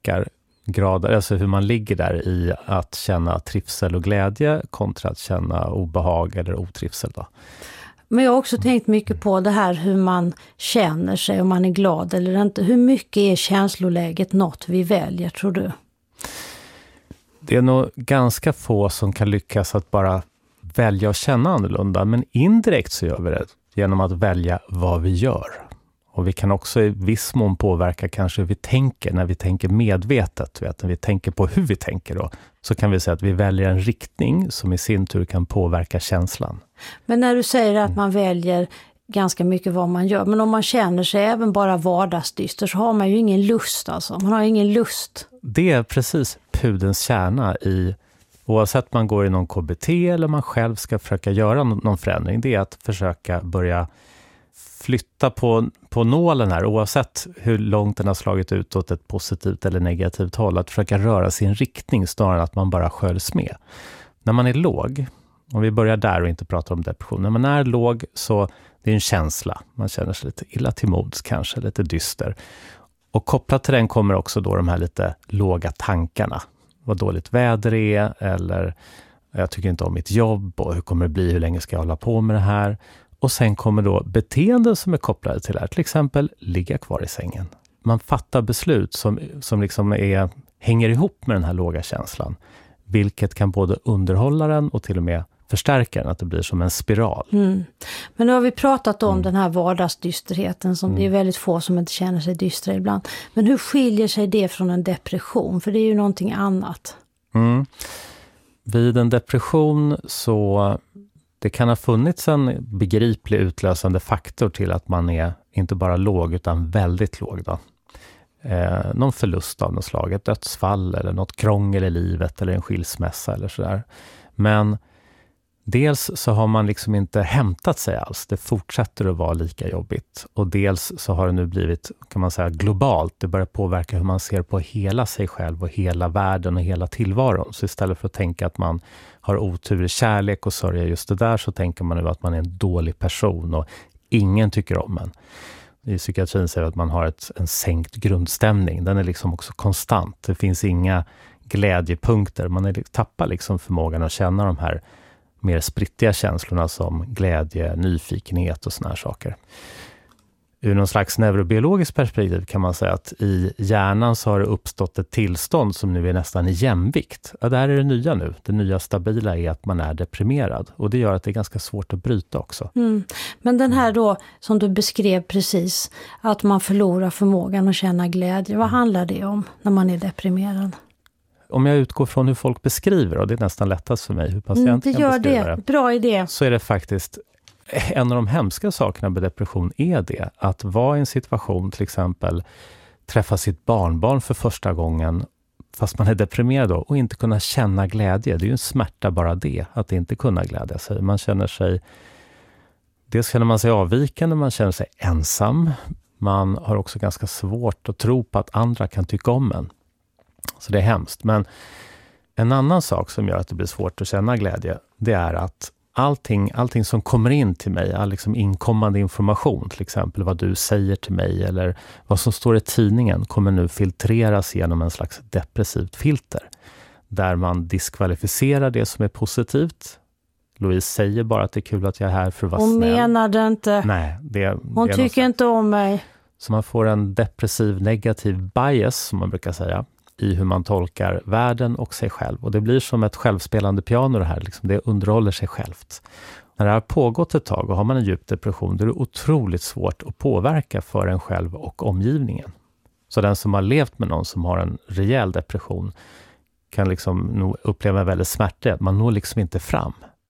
påverkar grader, alltså hur man ligger där i att känna trivsel och glädje kontra att känna obehag eller otrivsel då. Men jag har också tänkt mycket på det här hur man känner sig, om man är glad eller inte. Hur mycket är känsloläget något vi väljer, tror du? Det är nog ganska få som kan lyckas att bara välja att känna annorlunda, men indirekt så gör vi det genom att välja vad vi gör. Och vi kan också i viss mån påverka kanske hur vi tänker, när vi tänker medvetet, när vi tänker på hur vi tänker då, så kan vi säga att vi väljer en riktning som i sin tur kan påverka känslan. Men när du säger att man väljer ganska mycket vad man gör, men om man känner sig även bara vardagsdyster så har man ju ingen lust alltså, man har ingen lust. Det är precis pudelns kärna i, oavsett man går i någon KBT eller man själv ska försöka göra någon förändring, det är att försöka börja flytta på nålen här, oavsett hur långt den har slagit ut åt ett positivt eller negativt håll, att försöka röra sin riktning snarare än att man bara sköljs med. När man är låg, om vi börjar där och inte pratar om depression, när man är låg så det är en känsla, man känner sig lite illa till mods kanske, lite dyster. Och kopplat till den kommer också då de här lite låga tankarna. Vad dåligt väder är, eller jag tycker inte om mitt jobb och hur kommer det bli, hur länge ska jag hålla på med det här? Och sen kommer då beteenden som är kopplade till det här. Till exempel ligga kvar i sängen. Man fattar beslut som liksom hänger ihop med den här låga känslan. Vilket kan både underhålla den och till och med förstärka den. Att det blir som en spiral. Mm. Men nu har vi pratat om den här vardagsdysterheten. Som det är väldigt få som inte känner sig dystra ibland. Men hur skiljer sig det från en depression? För det är ju någonting annat. Vid en depression så... Det kan ha funnits en begriplig utlösande faktor till att man är inte bara låg utan väldigt låg då. Någon förlust av något slag, ett dödsfall eller något krångel i livet eller en skilsmässa eller sådär. Men dels så har man liksom inte hämtat sig alls, det fortsätter att vara lika jobbigt. Och dels så har det nu blivit, kan man säga, globalt. Det börjar påverka hur man ser på hela sig själv och hela världen och hela tillvaron. Så istället för att tänka att man har otur i kärlek och sörja just det där, så tänker man nu att man är en dålig person och ingen tycker om en. I psykiatrin säger att man har en sänkt grundstämning. Den är liksom också konstant. Det finns inga glädjepunkter. Man tappar liksom förmågan att känna de här mer sprittiga känslorna som glädje, nyfikenhet och såna här saker. Ur någon slags neurobiologiskt perspektiv kan man säga att i hjärnan så har det uppstått ett tillstånd som nu är nästan i jämvikt. Ja, det här är det nya nu. Det nya stabila är att man är deprimerad. Och det gör att det är ganska svårt att bryta också. Men den här då, som du beskrev precis, att man förlorar förmågan att känna glädje. Vad handlar det om när man är deprimerad? Om jag utgår från hur folk beskriver, och det är nästan lättast för mig hur patienten kan beskriva det. Bra idé. Så är det faktiskt en av de hemska sakerna med depression är det. Att vara i en situation, till exempel träffa sitt barnbarn för första gången fast man är deprimerad då, och inte kunna känna glädje. Det är ju en smärta bara det, att inte kunna glädja sig. Man känner sig, dels känner man sig avvikande, man känner sig ensam. Man har också ganska svårt att tro på att andra kan tycka om en. Så det är hemskt. Men en annan sak som gör att det blir svårt att känna glädje, det är att allting som kommer in till mig, all liksom inkommande information, till exempel vad du säger till mig eller vad som står i tidningen, kommer nu filtreras genom en slags depressivt filter. Där man diskvalificerar det som är positivt. Louise säger bara att det är kul att jag är här för att vara snäll. Hon menar det inte. Nej, hon tycker inte om mig. Så man får en depressiv negativ bias, som man brukar säga, i hur man tolkar världen och sig själv. Och det blir som ett självspelande piano det här. Liksom. Det underhåller sig självt. När det har pågått ett tag och har man en djup depression, då är det otroligt svårt att påverka för en själv och omgivningen. Så den som har levt med någon som har en rejäl depression kan liksom nog uppleva väldigt smärta. Man når liksom inte fram.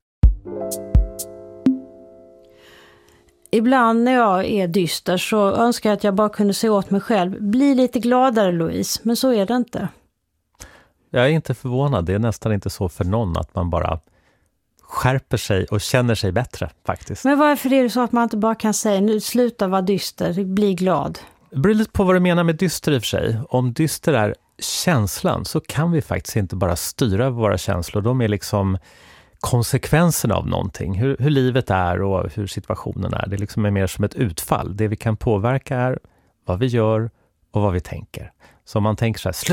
Ibland när jag är dyster så önskar jag att jag bara kunde se åt mig själv. Bli lite gladare, Louise, men så är det inte. Jag är inte förvånad. Det är nästan inte så för någon att man bara skärper sig och känner sig bättre faktiskt. Men varför är det så att man inte bara kan säga nu sluta vara dyster, bli glad? Det beror lite på vad du menar med dyster i och för sig. Om dyster är känslan så kan vi faktiskt inte bara styra våra känslor. De är liksom konsekvenserna av någonting. Hur livet är och hur situationen är. Det liksom är mer som ett utfall. Det vi kan påverka är vad vi gör och vad vi tänker. Så om man tänker så här,